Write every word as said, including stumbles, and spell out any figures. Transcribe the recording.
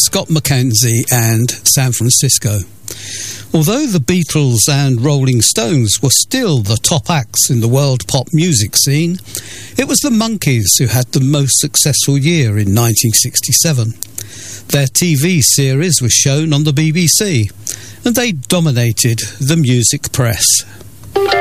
Scott McKenzie and San Francisco. Although the Beatles and Rolling Stones were still the top acts in the world pop music scene, it was the Monkees who had the most successful year in nineteen sixty-seven. Their T V series was shown on the B B C, and they dominated the music press.